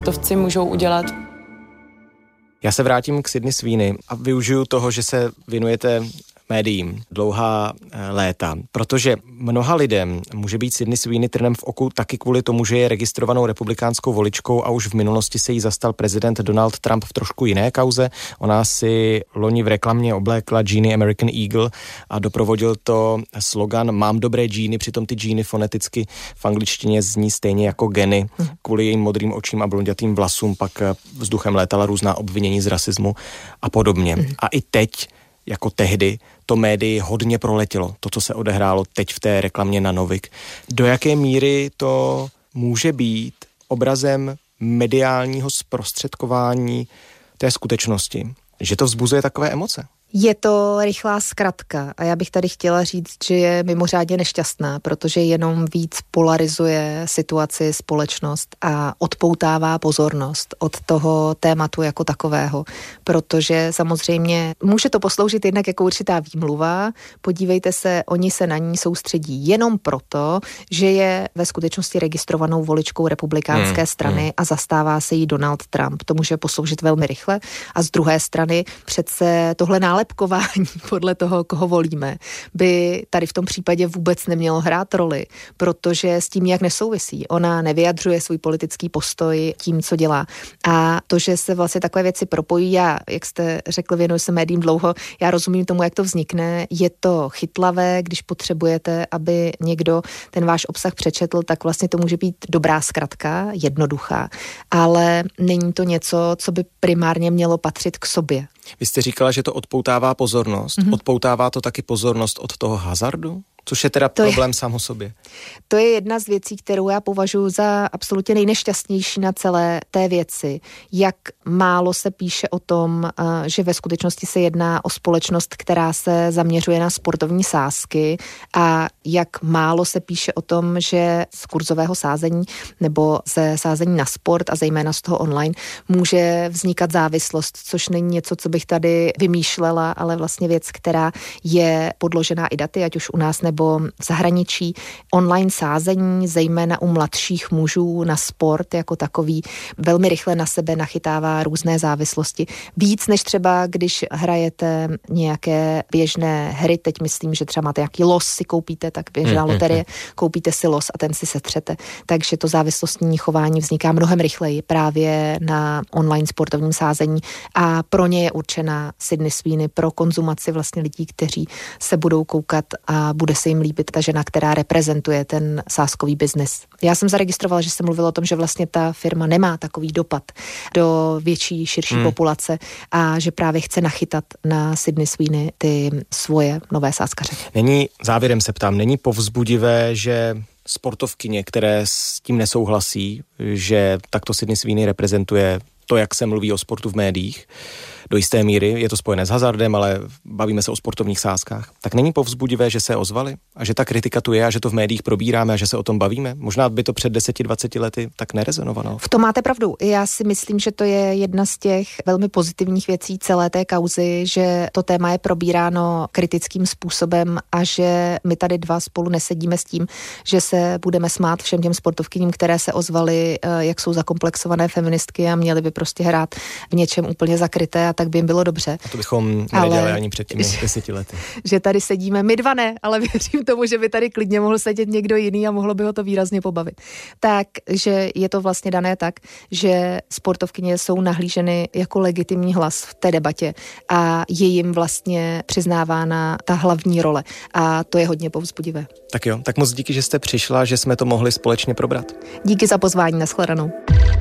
sportovci můžou udělat. Já se vrátím k Sydney Sweeney a využiju toho, že se věnujete médiím dlouhá léta, protože mnoha lidem může být Sydney Sweeney trnem v oku taky kvůli tomu, že je registrovanou republikánskou voličkou a už v minulosti se jí zastal prezident Donald Trump v trošku jiné kauze. Ona si loni v reklamě oblékla džíny American Eagle a doprovodil to slogan Mám dobré džíny, přitom ty džíny foneticky v angličtině zní stejně jako geny. Kvůli jejím modrým očím a blondětým vlasům pak vzduchem létala různá obvinění z rasismu a podobně. A i teď jako tehdy to médii hodně proletělo, to, co se odehrálo teď v té reklamě na Novik. Do jaké míry to může být obrazem mediálního zprostředkování té skutečnosti, že to vzbuzuje takové emoce? Je to rychlá zkratka a já bych tady chtěla říct, že je mimořádně nešťastná, protože jenom víc polarizuje situaci, společnost a odpoutává pozornost od toho tématu jako takového, protože samozřejmě může to posloužit jednak jako určitá výmluva. Podívejte se, oni se na ní soustředí jenom proto, že je ve skutečnosti registrovanou voličkou republikánské strany a zastává se jí Donald Trump. To může posloužit velmi rychle a z druhé strany přece tohle nálepkování podle toho, koho volíme, by tady v tom případě vůbec nemělo hrát roli, protože s tím nějak nesouvisí. Ona nevyjadřuje svůj politický postoj tím, co dělá. A to, že se vlastně takové věci propojí, já, jak jste řekl, věnuji se médiím dlouho, já rozumím tomu, jak to vznikne. Je to chytlavé, když potřebujete, aby někdo ten váš obsah přečetl, tak vlastně to může být dobrá zkratka, jednoduchá, ale není to něco, co by primárně mělo patřit k sobě. Vy jste říkala, že to odpoutává pozornost. Odpoutává to taky pozornost od toho hazardu? Což je teda problém sám o sobě. To je jedna z věcí, kterou já považuji za absolutně nejnešťastnější na celé té věci. Jak málo se píše o tom, že ve skutečnosti se jedná o společnost, která se zaměřuje na sportovní sázky a jak málo se píše o tom, že z kurzového sázení nebo ze sázení na sport a zejména z toho online může vznikat závislost, což není něco, co bych tady vymýšlela, ale vlastně věc, která je podložená i daty, ať už u nás nebo v zahraničí. Online sázení, zejména u mladších mužů na sport jako takový, velmi rychle na sebe nachytává různé závislosti. Víc než třeba, když hrajete nějaké běžné hry, teď myslím, že třeba máte nějaký los, si koupíte, tak běžná loterie, koupíte si los a ten si setřete. Takže to závislostní chování vzniká mnohem rychleji právě na online sportovním sázení a pro ně je určena Sydney Sweeney pro konzumaci vlastně lidí, kteří se budou koukat a bude se jim líbit ta žena, která reprezentuje ten sázkový biznis. Já jsem zaregistrovala, že jsem mluvila o tom, že vlastně ta firma nemá takový dopad do větší, širší populace a že právě chce nachytat na Sydney Sweeney ty svoje nové sázkaře. Závěrem se ptám, není povzbudivé, že sportovkyně, které s tím nesouhlasí, že takto Sydney Sweeney reprezentuje to, jak se mluví o sportu v médiích, do jisté míry, je to spojené s hazardem, ale bavíme se o sportovních sázkách, tak není povzbudivé, že se ozvali a že ta kritika tu je a že to v médiích probíráme a že se o tom bavíme? Možná by to před 10-20 lety tak nerezonovalo. V tom máte pravdu. Já si myslím, že to je jedna z těch velmi pozitivních věcí celé té kauzy, že to téma je probíráno kritickým způsobem a že my tady dva spolu nesedíme s tím, že se budeme smát všem těm sportovkyním, které se ozvaly, jak jsou zakomplexované feministky a měly by prostě hrát v něčem úplně zakryté a tak by jim bylo dobře. A to bychom nedělali ani před těmi 10 lety. Že tady sedíme, my dva ne, ale věřím tomu, že by tady klidně mohl sedět někdo jiný a mohlo by ho to výrazně pobavit. Takže je to vlastně dané tak, že sportovkyně jsou nahlíženy jako legitimní hlas v té debatě a je jim vlastně přiznávána ta hlavní role a to je hodně povzbudivé. Tak jo, tak moc díky, že jste přišla, že jsme to mohli společně probrat. Díky za pozvání, nashledanou.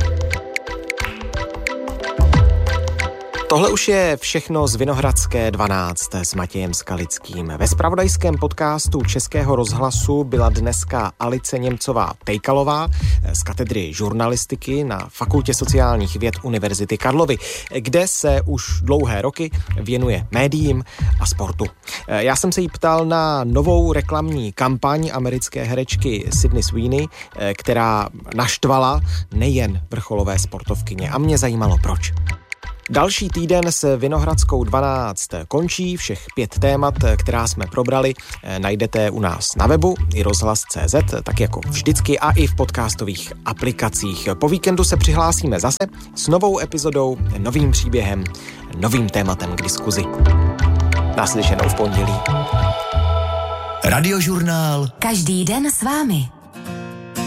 Tohle už je všechno z Vinohradské 12 s Matějem Skalickým. Ve zpravodajském podcastu Českého rozhlasu byla dneska Alice Němcová-Tejkalová z katedry žurnalistiky na Fakultě sociálních věd Univerzity Karlovy, kde se už dlouhé roky věnuje médiím a sportu. Já jsem se jí ptal na novou reklamní kampaň americké herečky Sydney Sweeney, která naštvala nejen vrcholové sportovkyně a mě zajímalo proč. Další týden s Vinohradskou 12 končí. Všech 5 témat, která jsme probrali, najdete u nás na webu i rozhlas.cz, tak jako vždycky, a i v podcastových aplikacích. Po víkendu se přihlásíme zase s novou epizodou, novým příběhem, novým tématem k diskuzi. Naslyšenou v pondělí. Radiožurnál. Každý den s vámi.